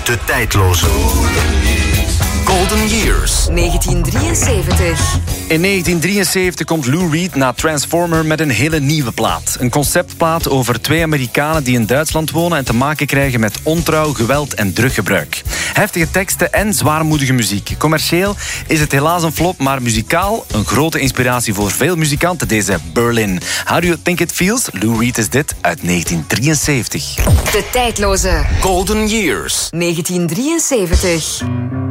De tijdloze. Golden Years. 1973. In 1973 komt Lou Reed na Transformer met een hele nieuwe plaat. Een conceptplaat over 2 Amerikanen die in Duitsland wonen en te maken krijgen met ontrouw, geweld en druggebruik. Heftige teksten en zwaarmoedige muziek. Commercieel is het helaas een flop, maar muzikaal een grote inspiratie voor veel muzikanten, deze Berlin. How do you think it feels? Lou Reed is dit uit 1973. De tijdloze. Golden Years. 1973.